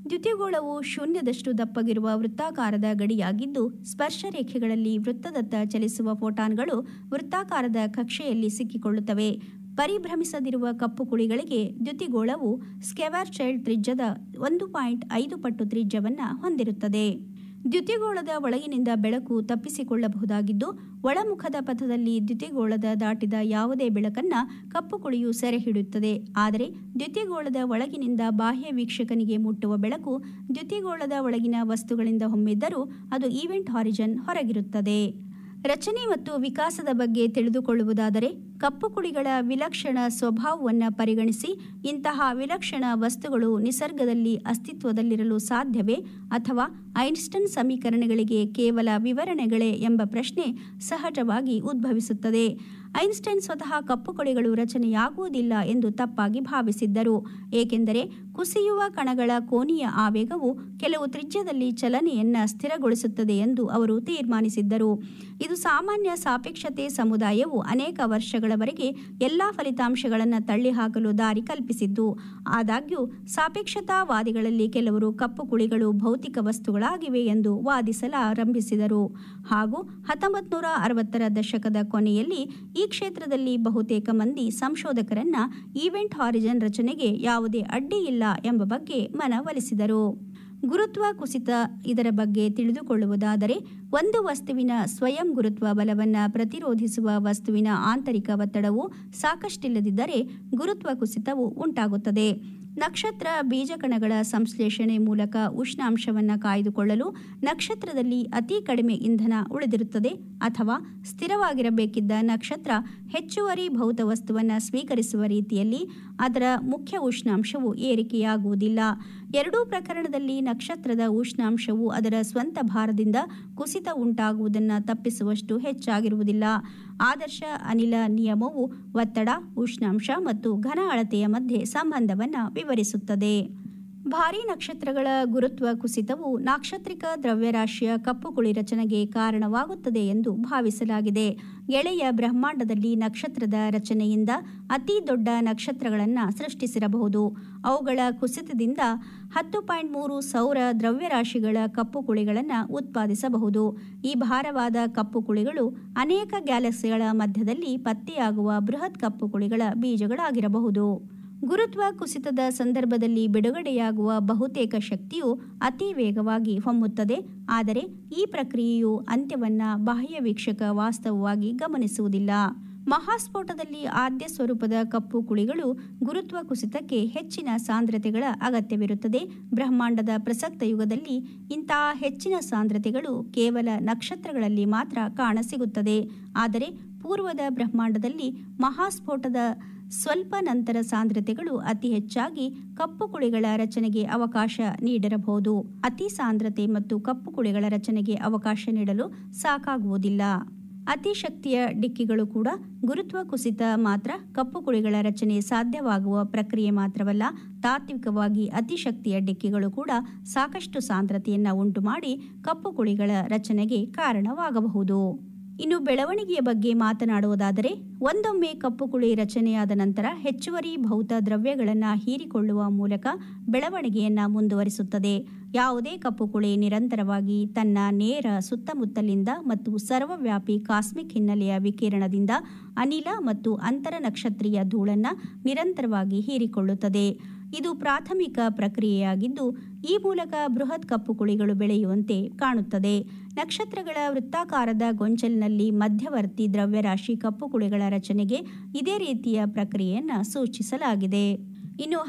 ದ್ಯುತಿಗೋಳವು ಶೂನ್ಯದಷ್ಟು ದಪ್ಪಗಿರುವ ವೃತ್ತಾಕಾರದ ಗಡಿಯಾಗಿದ್ದು, ಸ್ಪರ್ಶ ರೇಖೆಗಳಲ್ಲಿ ವೃತ್ತದತ್ತ ಚಲಿಸುವ ಫೋಟಾನ್ಗಳು ವೃತ್ತಾಕಾರದ ಕಕ್ಷೆಯಲ್ಲಿ ಸಿಕ್ಕಿಕೊಳ್ಳುತ್ತವೆ. ಪರಿಭ್ರಮಿಸದಿರುವ ಕಪ್ಪು ಕುಳಿಗಳಿಗೆ ದ್ಯುತಿಗೋಳವು ಸ್ಕೆವಾರ್ಚೈಲ್ಡ್ ತ್ರಿಜ್ಯದ 1.5 ಪಟ್ಟು ತ್ರಿಜ್ಯವನ್ನು ಹೊಂದಿರುತ್ತದೆ. ದ್ಯುತಿಗೋಳದ ಒಳಗಿನಿಂದ ಬೆಳಕು ತಪ್ಪಿಸಿಕೊಳ್ಳಬಹುದಾಗಿದ್ದು, ಒಳಮುಖದ ಪಥದಲ್ಲಿ ದ್ಯುತಿಗೋಳದ ದಾಟಿದ ಯಾವುದೇ ಬೆಳಕನ್ನು ಕಪ್ಪು ಕುಳಿಯು ಸೆರೆ ಹಿಡಿಯುತ್ತದೆ. ಆದರೆ ದ್ಯುತಿಗೋಳದ ಒಳಗಿನಿಂದ ಬಾಹ್ಯ ವೀಕ್ಷಕನಿಗೆ ಮುಟ್ಟುವ ಬೆಳಕು ದ್ಯುತಿಗೋಳದ ಒಳಗಿನ ವಸ್ತುಗಳಿಂದ ಹೊಮ್ಮಿದ್ದರೂ ಅದು ಈವೆಂಟ್ ಹಾರಿಜನ್ ಹೊರಗಿರುತ್ತದೆ. ರಚನೆ ಮತ್ತು ವಿಕಾಸದ ಬಗ್ಗೆ ತಿಳಿದುಕೊಳ್ಳುವುದಾದರೆ, ಕಪ್ಪು ಕುಳಿಗಳ ವಿಲಕ್ಷಣ ಸ್ವಭಾವವನ್ನು ಪರಿಗಣಿಸಿ ಇಂತಹ ವಿಲಕ್ಷಣ ವಸ್ತುಗಳು ನಿಸರ್ಗದಲ್ಲಿ ಅಸ್ತಿತ್ವದಲ್ಲಿರಲು ಸಾಧ್ಯವೇ ಅಥವಾ ಐನ್ಸ್ಟೈನ್ ಸಮೀಕರಣಗಳಿಗೆ ಕೇವಲ ವಿವರಣೆಗಳೇ ಎಂಬ ಪ್ರಶ್ನೆ ಸಹಜವಾಗಿ ಉದ್ಭವಿಸುತ್ತದೆ. ಐನ್ಸ್ಟೈನ್ ಸ್ವತಃ ಕಪ್ಪು ಕುಳಿಗಳು ರಚನೆಯಾಗುವುದಿಲ್ಲ ಎಂದು ತಪ್ಪಾಗಿ ಭಾವಿಸಿದ್ದರು, ಏಕೆಂದರೆ ಕುಸಿಯುವ ಕಣಗಳ ಕೋನೀಯ ಆವೇಗವು ಕೆಲವು ತ್ರಿಜ್ಯದಲ್ಲಿ ಚಲನೆಯನ್ನು ಸ್ಥಿರಗೊಳಿಸುತ್ತದೆ ಎಂದು ಅವರು ತೀರ್ಮಾನಿಸಿದ್ದರು. ಇದು ಸಾಮಾನ್ಯ ಸಾಪೇಕ್ಷತೆ ಸಮುದಾಯವು ಅನೇಕ ವರ್ಷಗಳವರೆಗೆ ಎಲ್ಲ ಫಲಿತಾಂಶಗಳನ್ನು ತಳ್ಳಿಹಾಕಲು ದಾರಿ ಕಲ್ಪಿಸಿದ್ದು. ಆದಾಗ್ಯೂ ಸಾಪೇಕ್ಷತಾವಾದಿಗಳಲ್ಲಿ ಕೆಲವರು ಕಪ್ಪು ಕುಳಿಗಳು ಭೌತಿಕ ವಸ್ತುಗಳಾಗಿವೆ ಎಂದು ವಾದಿಸಲಾರಂಭಿಸಿದರು ಹಾಗೂ 1960ರ ದಶಕದ ಕೊನೆಯಲ್ಲಿ ಈ ಕ್ಷೇತ್ರದಲ್ಲಿ ಬಹುತೇಕ ಮಂದಿ ಸಂಶೋಧಕರನ್ನ ಈವೆಂಟ್ ಹಾರಿಜನ್ ರಚನೆಗೆ ಯಾವುದೇ ಅಡ್ಡಿ ಇಲ್ಲ ಎಂಬ ಬಗ್ಗೆ ಮನವೊಲಿಸಿದರು. ಗುರುತ್ವ ಕುಸಿತ ಇದರ ಬಗ್ಗೆ ತಿಳಿದುಕೊಳ್ಳುವುದಾದರೆ, ಒಂದು ವಸ್ತುವಿನ ಸ್ವಯಂ ಗುರುತ್ವ ಬಲವನ್ನು ಪ್ರತಿರೋಧಿಸುವ ವಸ್ತುವಿನ ಆಂತರಿಕ ಒತ್ತಡವು ಸಾಕಷ್ಟಿಲ್ಲದಿದ್ದರೆ ಗುರುತ್ವ ಕುಸಿತವು ಉಂಟಾಗುತ್ತದೆ. ನಕ್ಷತ್ರ ಬೀಜಕಣಗಳ ಸಂಶ್ಲೇಷಣೆ ಮೂಲಕ ಉಷ್ಣಾಂಶವನ್ನು ಕಾಯ್ದುಕೊಳ್ಳಲು ನಕ್ಷತ್ರದಲ್ಲಿ ಅತಿ ಕಡಿಮೆ ಇಂಧನ ಉಳಿದಿರುತ್ತದೆ, ಅಥವಾ ಸ್ಥಿರವಾಗಿರಬೇಕಿದ್ದ ನಕ್ಷತ್ರ ಹೆಚ್ಚುವರಿ ಭೌತ ವಸ್ತುವನ್ನು ಸ್ವೀಕರಿಸುವ ರೀತಿಯಲ್ಲಿ ಅದರ ಮುಖ್ಯ ಉಷ್ಣಾಂಶವು ಏರಿಕೆಯಾಗುವುದಿಲ್ಲ. ಎರಡೂ ಪ್ರಕರಣದಲ್ಲಿ ನಕ್ಷತ್ರದ ಉಷ್ಣಾಂಶವು ಅದರ ಸ್ವಂತ ಭಾರದಿಂದ ಕುಸಿತ ಉಂಟಾಗುವುದನ್ನು ತಪ್ಪಿಸುವಷ್ಟು ಹೆಚ್ಚಾಗಿರುವುದಿಲ್ಲ. ಆದರ್ಶ ಅನಿಲ ನಿಯಮವು ಒತ್ತಡ, ಉಷ್ಣಾಂಶ ಮತ್ತು ಘನ ಅಳತೆಯ ಮಧ್ಯೆ ಸಂಬಂಧವನ್ನು ವಿವರಿಸುತ್ತದೆ. ಭಾರೀ ನಕ್ಷತ್ರಗಳ ಗುರುತ್ವ ಕುಸಿತವು ನಾಕ್ಷತ್ರಿಕ ದ್ರವ್ಯರಾಶಿಯ ಕಪ್ಪು ಕುಳಿ ರಚನೆಗೆ ಕಾರಣವಾಗುತ್ತದೆ ಎಂದು ಭಾವಿಸಲಾಗಿದೆ. ಗೆಳೆಯ ಬ್ರಹ್ಮಾಂಡದಲ್ಲಿ ನಕ್ಷತ್ರದ ರಚನೆಯಿಂದ ಅತಿ ದೊಡ್ಡ ನಕ್ಷತ್ರಗಳನ್ನು ಸೃಷ್ಟಿಸಿರಬಹುದು. ಅವುಗಳ ಕುಸಿತದಿಂದ 10.3 ಸೌರ ದ್ರವ್ಯರಾಶಿಗಳ ಕಪ್ಪು ಕುಳಿಗಳನ್ನು ಉತ್ಪಾದಿಸಬಹುದು. ಈ ಭಾರವಾದ ಕಪ್ಪು ಕುಳಿಗಳು ಅನೇಕ ಗ್ಯಾಲಕ್ಸಿಗಳ ಮಧ್ಯದಲ್ಲಿ ಪತ್ತೆಯಾಗುವ ಬೃಹತ್ ಕಪ್ಪು ಕುಳಿಗಳ ಬೀಜಗಳಾಗಿರಬಹುದು. ಗುರುತ್ವ ಕುಸಿತದ ಸಂದರ್ಭದಲ್ಲಿ ಬಿಡುಗಡೆಯಾಗುವ ಬಹುತೇಕ ಶಕ್ತಿಯು ಅತಿ ವೇಗವಾಗಿ ಹೊಮ್ಮುತ್ತದೆ. ಆದರೆ ಈ ಪ್ರಕ್ರಿಯೆಯು ಅಂತ್ಯವನ್ನು ಬಾಹ್ಯ ವೀಕ್ಷಕ ವಾಸ್ತವವಾಗಿ ಗಮನಿಸುವುದಿಲ್ಲ. ಮಹಾಸ್ಫೋಟದಲ್ಲಿ ಆದ್ಯ ಸ್ವರೂಪದ ಕಪ್ಪು ಕುಳಿಗಳು ಗುರುತ್ವ ಕುಸಿತಕ್ಕೆ ಹೆಚ್ಚಿನ ಸಾಂದ್ರತೆಗಳ ಅಗತ್ಯವಿರುತ್ತದೆ. ಬ್ರಹ್ಮಾಂಡದ ಪ್ರಸಕ್ತ ಯುಗದಲ್ಲಿ ಇಂತಹ ಹೆಚ್ಚಿನ ಸಾಂದ್ರತೆಗಳು ಕೇವಲ ನಕ್ಷತ್ರಗಳಲ್ಲಿ ಮಾತ್ರ ಕಾಣಸಿಗುತ್ತದೆ. ಆದರೆ ಪೂರ್ವದ ಬ್ರಹ್ಮಾಂಡದಲ್ಲಿ ಮಹಾಸ್ಫೋಟದ ಸ್ವಲ್ಪ ನಂತರ ಸಾಂದ್ರತೆಗಳು ಅತಿ ಹೆಚ್ಚಾಗಿ ಕಪ್ಪು ಕುಳಿಗಳ ರಚನೆಗೆ ಅವಕಾಶ ನೀಡಿರಬಹುದು. ಅತಿ ಸಾಂದ್ರತೆ ಮತ್ತು ಕಪ್ಪು ಕುಳಿಗಳ ರಚನೆಗೆ ಅವಕಾಶ ನೀಡಲು ಸಾಕಾಗುವುದಿಲ್ಲ. ಅತಿ ಶಕ್ತಿಯ ಡಿಕ್ಕಿಗಳು ಕೂಡ ಗುರುತ್ವ ಕುಸಿತ ಮಾತ್ರ ಕಪ್ಪು ಕುಳಿಗಳ ರಚನೆ ಸಾಧ್ಯವಾಗುವ ಪ್ರಕ್ರಿಯೆ ಮಾತ್ರವಲ್ಲ, ತಾತ್ವಿಕವಾಗಿ ಅತಿ ಶಕ್ತಿಯ ಡಿಕ್ಕಿಗಳು ಕೂಡ ಸಾಕಷ್ಟು ಸಾಂದ್ರತೆಯನ್ನು ಉಂಟು ಮಾಡಿ ಕಪ್ಪು ಕುಳಿಗಳ ರಚನೆಗೆ ಕಾರಣವಾಗಬಹುದು. ಇನ್ನು ಬೆಳವಣಿಗೆಯ ಬಗ್ಗೆ ಮಾತನಾಡುವುದಾದರೆ, ಒಂದೊಮ್ಮೆ ಕಪ್ಪು ಕುಳಿ ರಚನೆಯಾದ ನಂತರ ಹೆಚ್ಚುವರಿ ಭೌತ ದ್ರವ್ಯಗಳನ್ನು ಹೀರಿಕೊಳ್ಳುವ ಮೂಲಕ ಬೆಳವಣಿಗೆಯನ್ನು ಮುಂದುವರಿಸುತ್ತದೆ. ಯಾವುದೇ ಕಪ್ಪು ಕುಳಿ ನಿರಂತರವಾಗಿ ತನ್ನ ನೇರ ಸುತ್ತಮುತ್ತಲಿಂದ ಮತ್ತು ಸರ್ವವ್ಯಾಪಿ ಕಾಸ್ಮಿಕ್ ಹಿನ್ನೆಲೆಯ ವಿಕಿರಣದಿಂದ ಅನಿಲ ಮತ್ತು ಅಂತರ ನಕ್ಷತ್ರೀಯ ಧೂಳನ್ನು ನಿರಂತರವಾಗಿ ಹೀರಿಕೊಳ್ಳುತ್ತದೆ. ಇದು ಪ್ರಾಥಮಿಕ ಪ್ರಕ್ರಿಯೆಯಾಗಿದ್ದು, ಈ ಮೂಲಕ ಬೃಹತ್ ಕಪ್ಪು ಕುಳಿಗಳು ಬೆಳೆಯುವಂತೆ ಕಾಣುತ್ತದೆ. ನಕ್ಷತ್ರಗಳ ವೃತ್ತಾಕಾರದ ಗೊಂಚಲಿನಲ್ಲಿ ಮಧ್ಯವರ್ತಿ ದ್ರವ್ಯರಾಶಿ ಕಪ್ಪು ಕುಳಿಗಳ ರಚನೆಗೆ ಇದೇ ರೀತಿಯ ಪ್ರಕ್ರಿಯೆಯನ್ನು ಸೂಚಿಸಲಾಗಿದೆ. ಇನ್ನು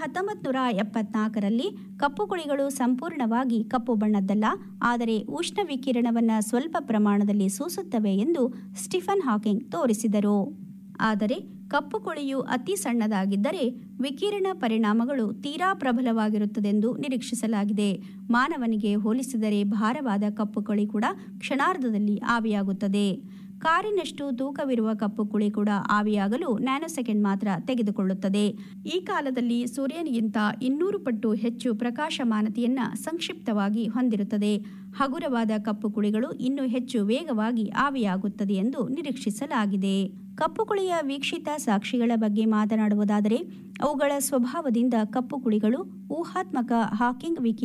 1974ರಲ್ಲಿ ಕಪ್ಪು ಕುಳಿಗಳು ಸಂಪೂರ್ಣವಾಗಿ ಕಪ್ಪು ಬಣ್ಣದ್ದಲ್ಲ, ಆದರೆ ಉಷ್ಣ ವಿಕಿರಣವನ್ನು ಸ್ವಲ್ಪ ಪ್ರಮಾಣದಲ್ಲಿ ಸೂಸುತ್ತವೆ ಎಂದು ಸ್ಟೀಫನ್ ಹಾಕಿಂಗ್ ತೋರಿಸಿದರು. ಆದರೆ ಕಪ್ಪು ಕುಳಿಯು ಅತಿ ಸಣ್ಣದಾಗಿದ್ದರೆ ವಿಕಿರಣ ಪರಿಣಾಮಗಳು ತೀರಾ ಪ್ರಬಲವಾಗಿರುತ್ತದೆಂದು ನಿರೀಕ್ಷಿಸಲಾಗಿದೆ. ಮಾನವನಿಗೆ ಹೋಲಿಸಿದರೆ ಭಾರವಾದ ಕಪ್ಪು ಕುಳಿ ಕೂಡ ಕ್ಷಣಾರ್ಧದಲ್ಲಿ ಆವಿಯಾಗುತ್ತದೆ. ಕಾರಿನಷ್ಟು ತೂಕವಿರುವ ಕಪ್ಪು ಕುಳಿ ಕೂಡ ಆವಿಯಾಗಲು ನ್ಯಾನೋಸೆಕೆಂಡ್ ಮಾತ್ರ ತೆಗೆದುಕೊಳ್ಳುತ್ತದೆ. ಈ ಕಾಲದಲ್ಲಿ ಸೂರ್ಯನಿಗಿಂತ 200 ಪಟ್ಟು ಹೆಚ್ಚು ಪ್ರಕಾಶಮಾನತೆಯನ್ನು ಸಂಕ್ಷಿಪ್ತವಾಗಿ ಹೊಂದಿರುತ್ತದೆ. ಹಗುರವಾದ ಕಪ್ಪು ಕುಳಿಗಳು ಇನ್ನೂ ಹೆಚ್ಚು ವೇಗವಾಗಿ ಆವಿಯಾಗುತ್ತದೆ ಎಂದು ನಿರೀಕ್ಷಿಸಲಾಗಿದೆ. ಕಪ್ಪು ಕುಳಿಯ ವೀಕ್ಷಿತ ಸಾಕ್ಷಿಗಳ ಬಗ್ಗೆ ಮಾತನಾಡುವುದಾದರೆ, ಅವುಗಳ ಸ್ವಭಾವದಿಂದ ಕಪ್ಪು ಕುಳಿಗಳು ಊಹಾತ್ಮಕ ಹಾಕಿಂಗ್